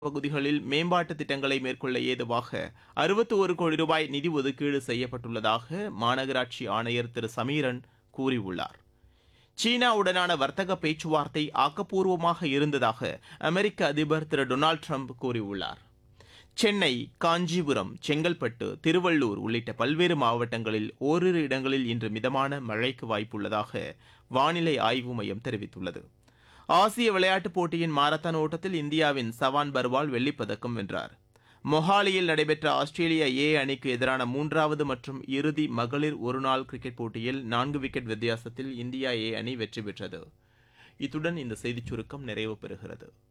பகுதிகளில் மேம்பாட்டு திட்டங்களை மேற்கொள்ள ஏதுவாக 61 கோடி ரூபாய் நிதி ஒதுக்கீடு செய்யப்பட்டுள்ளதாக மாநகராட்சி ஆணையர் திரு சமீரன் கூறியுள்ளார். சீனாவுடனான வர்த்தக பேச்சுவார்த்தை ஆக்கப்பூர்வமாக இருந்ததாக அமெரிக்க அதிபர் திரு டொனால்டு டிரம்ப் கூறியுள்ளார். சென்னை, காஞ்சிபுரம், செங்கல்பட்டு, திருவள்ளூர் உள்ளிட்ட பல்வேறு மாவட்டங்களில் ஓரிரு இடங்களில் இன்று மிதமான மழைக்கு வாய்ப்புள்ளதாக வானிலை ஆய்வு மையம் தெரிவித்துள்ளது. ஆசிய விளையாட்டுப் போட்டியின் மாரத்தான் ஓட்டத்தில் இந்தியாவின் சவான் பர்வால் வெள்ளிப்பதக்கம் வென்றார். மொஹாலியில் நடைபெற்ற ஆஸ்திரேலியா ஏ அணிக்கு எதிரான மூன்றாவது மற்றும் இறுதி மகளிர் ஒருநாள் கிரிக்கெட் போட்டியில் 4 விக்கெட் வித்தியாசத்தில் இந்தியா ஏ அணி வெற்றி பெற்றது. இத்துடன் இந்த செய்திச் சுருக்கம் நிறைவு பெறுகிறது.